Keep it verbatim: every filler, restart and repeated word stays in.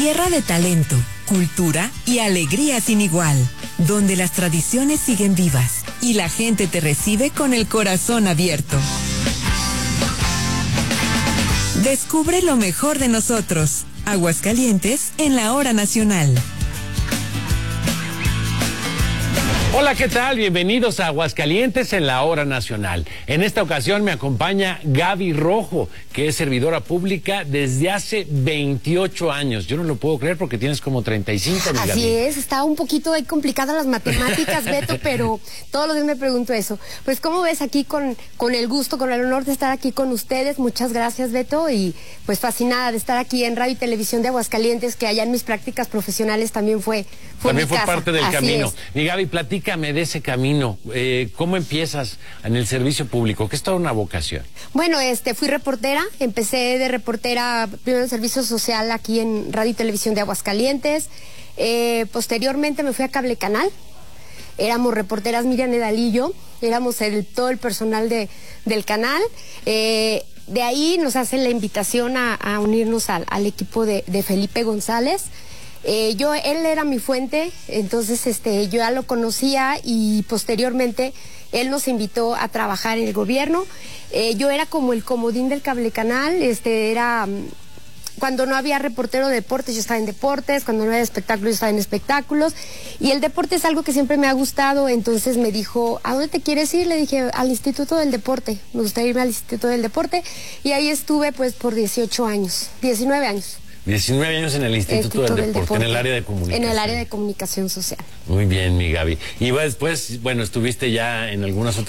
Tierra de talento, cultura y alegría sin igual, donde las tradiciones siguen vivas y la gente te recibe con el corazón abierto. Descubre lo mejor de nosotros. Aguascalientes en la hora nacional. Hola, ¿qué tal? Bienvenidos a Aguascalientes en la hora nacional. En esta ocasión me acompaña Gaby Rojo, que es servidora pública desde hace veintiocho años. Yo no lo puedo creer porque tienes como treinta y cinco, mi Gaby. Así es, está un poquito ahí complicadas las matemáticas, Beto, pero todos los días me pregunto eso. Pues, ¿cómo ves aquí con, con el gusto, con el honor de estar aquí con ustedes? Muchas gracias, Beto, y pues fascinada de estar aquí en Radio y Televisión de Aguascalientes, que allá en mis prácticas profesionales también fue, fue También mi fue casa. parte del Así camino. es. Mi Gaby, platícame de ese camino. Eh, ¿Cómo empiezas en el servicio público? ¿Qué es toda una vocación? Bueno, este, fui reportera, empecé de reportera primero en servicio social aquí en Radio y Televisión de Aguascalientes, eh, posteriormente me fui a Cable Canal, éramos reporteras Miriam Edalillo, éramos el, todo el personal de, del canal, eh, de ahí nos hacen la invitación a, a unirnos al, al equipo de, de Felipe González. Eh, yo, él era mi fuente, entonces este, yo ya lo conocía y posteriormente él nos invitó a trabajar en el gobierno. Eh, yo era como el comodín del Cable Canal, este, era, cuando no había reportero de deportes, yo estaba en deportes, cuando no había espectáculos, yo estaba en espectáculos, y el deporte es algo que siempre me ha gustado, entonces me dijo, ¿a dónde te quieres ir? Le dije, al Instituto del Deporte, me gustaría irme al Instituto del Deporte, y ahí estuve pues por dieciocho años, diecinueve años. diecinueve años en el Instituto, Instituto del, del Deporte, Deporte, en el área de comunicación. En el área de comunicación social. Muy bien, mi Gaby. Y después, bueno, estuviste ya en algunas otras